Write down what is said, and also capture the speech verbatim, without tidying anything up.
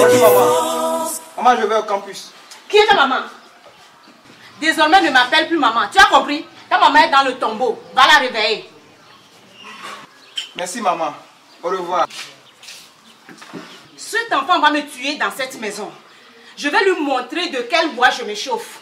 maman. Maman, je vais au campus. Qui est ta maman? Désormais, ne m'appelle plus maman. Tu as compris? Ta maman est dans le tombeau. Va la réveiller. Merci, maman. Au revoir. Cet enfant va me tuer dans cette maison. Je vais lui montrer de quel bois je me chauffe.